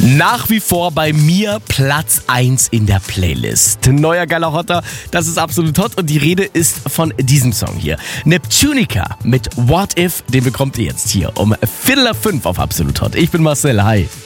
Nach wie vor bei mir Platz 1 in der Playlist. Neuer geiler Hotter, das ist absolut hot und die Rede ist von diesem Song hier. Neptunica mit What If, den bekommt ihr jetzt hier um 4:45 auf absolut hot. Ich bin Marcel, hi.